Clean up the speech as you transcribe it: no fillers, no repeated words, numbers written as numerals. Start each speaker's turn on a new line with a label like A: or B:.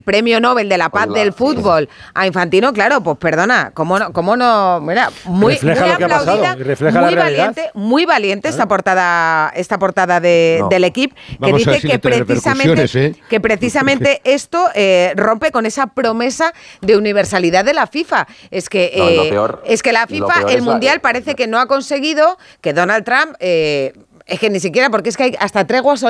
A: Premio Nobel de la Paz del Fútbol a Infantino, claro, pues perdona, cómo no, mira, muy aplaudida, muy valiente esta portada del equipo, que dice que precisamente esto rompe con esa promesa de universalidad de la FIFA. Es que la FIFA, el Mundial parece que no ha conseguido que Donald Trump, es que ni siquiera, porque es que hay hasta treguas